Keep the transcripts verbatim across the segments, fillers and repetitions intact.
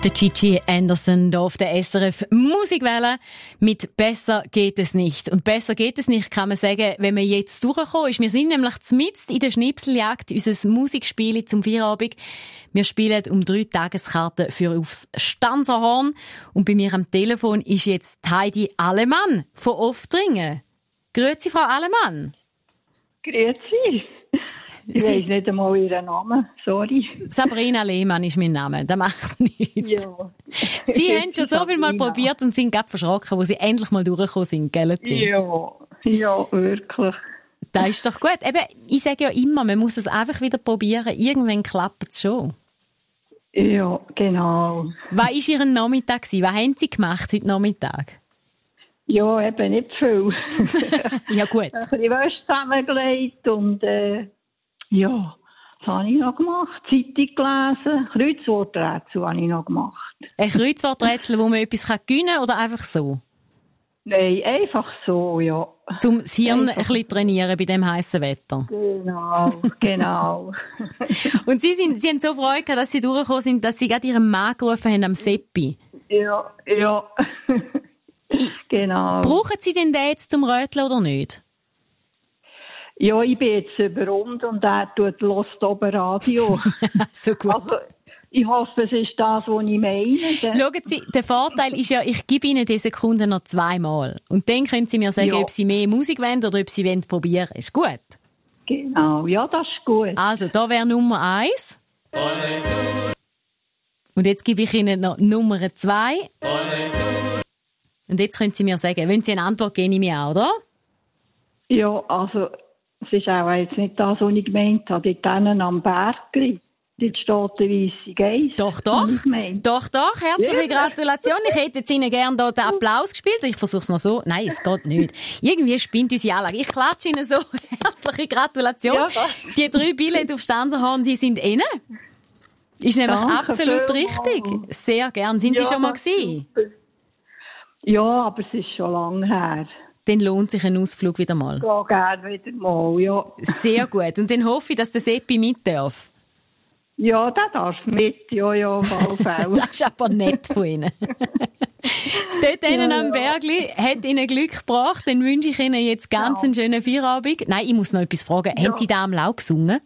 Der Gigi Anderson hier auf der S R F Musikwelle mit «Besser geht es nicht». Und besser geht es nicht, kann man sagen, wenn man jetzt durchgekommen ist. Wir sind nämlich mitten in der Schnipseljagd, unser Musikspiel zum Feierabend. Wir spielen um drei Tageskarten für aufs Stanzerhorn. Und bei mir am Telefon ist jetzt Heidi Allemann von Oftringen. Grüezi, Frau Allemann. Grüezi. Ich Sie- weiss nicht einmal ihren Namen, sorry. Sabrina Lehmann ist mein Name, das macht nichts. Ja. Sie haben schon so viel Mal Sabrina. probiert und sind gerade verschrocken, wo Sie endlich mal durchgekommen sind, gell? Sie? Ja, ja, wirklich. Das ist doch gut. Eben, ich sage ja immer, man muss es einfach wieder probieren. Irgendwann klappt es schon. Ja, genau. Was war Ihr Nachmittag? Was haben Sie gemacht heute Nachmittag? Ja, eben nicht viel. Ja gut. Ein bisschen Wäsche zusammengelegt und äh, ja, was habe ich noch gemacht? Zeitung gelesen, Kreuzworträtsel habe ich noch gemacht. Ein Kreuzworträtsel, wo man etwas gewinnen kann oder einfach so? Nein, einfach so, ja. Zum das Hirn ein bisschen trainieren bei dem heißen Wetter. Genau, genau. Und Sie, sind, Sie haben so Freude gehabt, dass Sie durchgekommen sind, dass Sie gerade Ihren Mann gerufen haben am Seppi. Ja, ja. Genau. Brauchen Sie denn den jetzt zum Röteln oder nicht? Ja, ich bin jetzt überrund und er tut hört oben Radio. So gut. Also, ich hoffe, es ist das, was ich meine. Dann- Schauen Sie, der Vorteil ist ja, ich gebe Ihnen diese Sekunden noch zweimal. Und dann können Sie mir sagen, Ja. ob Sie mehr Musik wollen oder ob Sie wollen probieren. Ist gut? Genau, ja, das ist gut. Also, da wäre Nummer eins. Und jetzt gebe ich Ihnen noch Nummer zwei. Und jetzt können Sie mir sagen, wenn Sie eine Antwort geben, nehme ich auch, oder? Ja, also, es ist auch jetzt nicht das, was ich gemeint habe. Dort hinten am Bergli, dort steht der weisse Geist. Doch, doch. Hab ich gemeint. Doch, doch. Herzliche Ja. Gratulation. Ich hätte jetzt Ihnen gerne hier den Applaus gespielt. Ich versuche es noch so. Nein, es geht nicht. Irgendwie spinnt unsere Anlage. Ich klatsche Ihnen so. Herzliche Gratulation. Ja, das- Die drei Billette auf Stanzerhorn, die sind innen. Ist nämlich Danke absolut vielmals. richtig. Sehr gern. Sind Sie Ja, schon mal das gewesen? ist super. Ja, aber es ist schon lange her. Dann lohnt sich ein Ausflug wieder mal. Ich gehe gerne wieder mal, ja. Sehr gut. Und dann hoffe ich, dass der Seppi mit darf. Ja, der darf mit, ja, ja, auf alle Fälle. Das ist aber nett von Ihnen. Dort hinten Ja, am ja. Bergli hat Ihnen Glück gebracht. Dann wünsche ich Ihnen jetzt ganz Ja. einen schönen Feierabend. Nein, ich muss noch etwas fragen. Ja. Haben Sie da am Lau gesungen?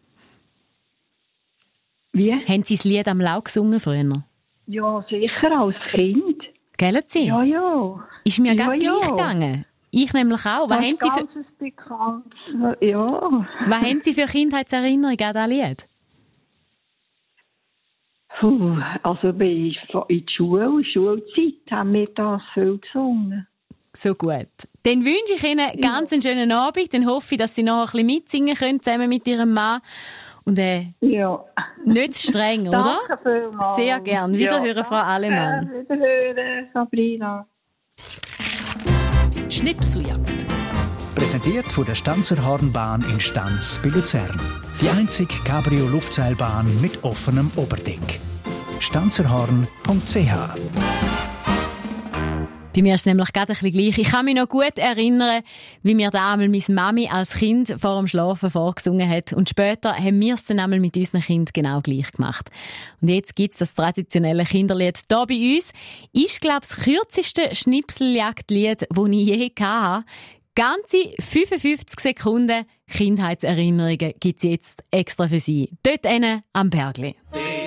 Wie? Haben Sie das Lied am Lau gesungen früher? Ja, sicher, als Kind. Gell Sie? Ja, ja. Ist mir Ja, gerade ja. gleich gegangen. Ich nämlich auch. Was, Das haben ist Sie, für, ganz ein bekanntes, ja. was haben Sie für Kindheitserinnerungen an das Lied? Puh, also bei in der Schule, Schulzeit haben wir das viel gesungen. So gut. Dann wünsche ich Ihnen ganz einen schönen Abend. Dann hoffe ich, dass Sie noch ein bisschen mitsingen können, zusammen mit Ihrem Mann. Und äh, Ja. nicht zu streng, oder? Danke vielmals. Sehr gern. Wiederhören, Frau Allemann. Ja, wiederhören, Sabrina. Schnipseljagd. Präsentiert von der Stanzerhornbahn in Stanz bei Luzern. Die einzige Cabrio-Luftseilbahn mit offenem Oberdeck. stanzerhorn punkt c h Bei mir ist es nämlich gerade ein bisschen gleich. Ich kann mich noch gut erinnern, wie mir da einmal meine Mami als Kind vor dem Schlafen vorgesungen hat. Und später haben wir es dann einmal mit unseren Kindern genau gleich gemacht. Und jetzt gibt es das traditionelle Kinderlied hier bei uns. Ist, glaube ich, das kürzeste Schnipseljagdlied, das ich je hatte. Ganze fünfundfünfzig Sekunden Kindheitserinnerungen gibt es jetzt extra für Sie. Dort hinten am Bergli.